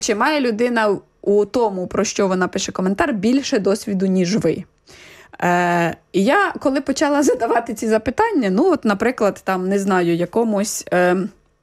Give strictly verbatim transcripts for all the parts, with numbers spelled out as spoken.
Чи має людина у тому, про що вона пише коментар, більше досвіду, ніж ви? Е, і я, коли почала задавати ці запитання, ну, от, наприклад, там, не знаю, якомусь е,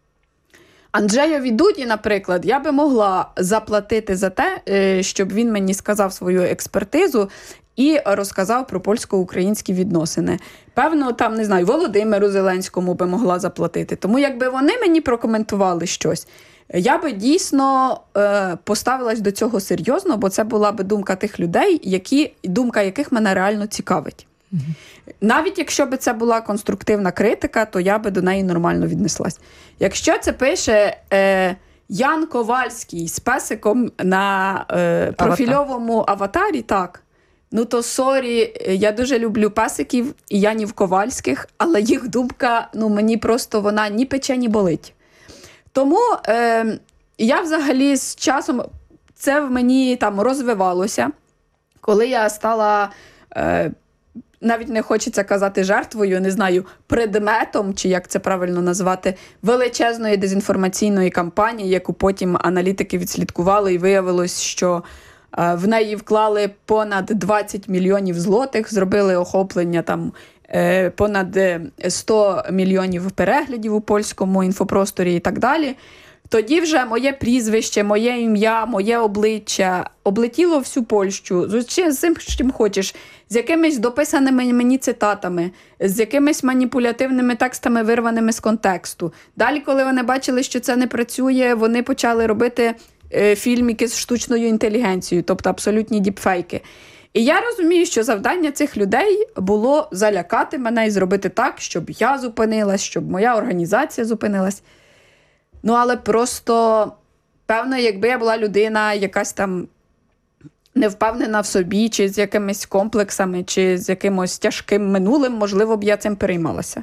Анджеєві Дуді, наприклад, я би могла заплатити за те, е, щоб він мені сказав свою експертизу і розказав про польсько-українські відносини. Певно, там, не знаю, Володимиру Зеленському би могла заплатити. Тому якби вони мені прокоментували щось, я би дійсно е, поставилась до цього серйозно, бо це була би думка тих людей, які, думка яких мене реально цікавить. Mm-hmm. Навіть якщо б це була конструктивна критика, то я би до неї нормально віднеслась. Якщо це пише е, Ян Ковальський з песиком на е, профільовому аватарі, так, ну то сорі, я дуже люблю песиків і Янів Ковальських, але їх думка, ну мені просто вона ні пече, ні болить. Тому е, я взагалі з часом, це в мені там розвивалося, коли я стала, е, навіть не хочеться казати жертвою, не знаю, предметом, чи як це правильно назвати, величезної дезінформаційної кампанії, яку потім аналітики відслідкували, і виявилось, що е, в неї вклали понад двадцять мільйонів злотих, зробили охоплення там, понад сто мільйонів переглядів у польському інфопросторі і так далі. Тоді вже моє прізвище, моє ім'я, моє обличчя облетіло всю Польщу з чим, з чим хочеш, з якимись дописаними мені цитатами, з якимись маніпулятивними текстами, вирваними з контексту. Далі, коли вони бачили, що це не працює, вони почали робити е, фільмики з штучною інтелігенцією, тобто абсолютні діпфейки. І я розумію, що завдання цих людей було залякати мене і зробити так, щоб я зупинилась, щоб моя організація зупинилась. Ну, але просто, певно, якби я була людина якась там невпевнена в собі, чи з якимись комплексами, чи з якимось тяжким минулим, можливо б я цим переймалася.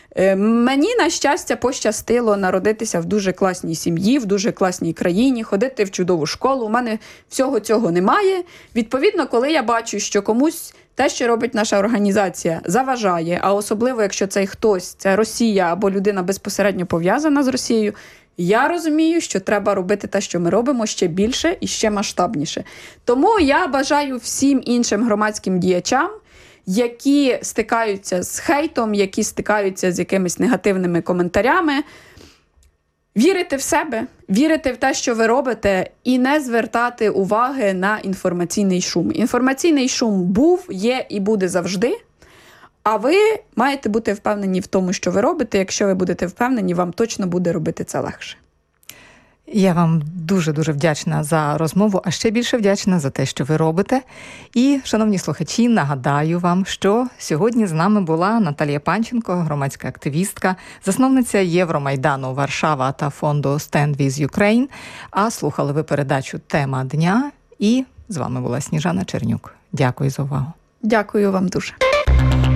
Мені, на щастя, пощастило народитися в дуже класній сім'ї, в дуже класній країні, ходити в чудову школу. У мене всього цього немає. Відповідно, коли я бачу, що комусь те, що робить наша організація, заважає, а особливо, якщо цей хтось, це Росія або людина безпосередньо пов'язана з Росією, я розумію, що треба робити те, що ми робимо, ще більше і ще масштабніше. Тому я бажаю всім іншим громадським діячам, які стикаються з хейтом, які стикаються з якимись негативними коментарями, вірити в себе, вірити в те, що ви робите, і не звертати уваги на інформаційний шум. Інформаційний шум був, є і буде завжди, а ви маєте бути впевнені в тому, що ви робите. Якщо ви будете впевнені, вам точно буде робити це легше. Я вам дуже-дуже вдячна за розмову, а ще більше вдячна за те, що ви робите. І, шановні слухачі, нагадаю вам, що сьогодні з нами була Наталія Панченко, громадська активістка, засновниця Євромайдану Варшава та фонду Stand with Ukraine. А слухали ви передачу «Тема дня». І з вами була Сніжана Чернюк. Дякую за увагу. Дякую вам дуже.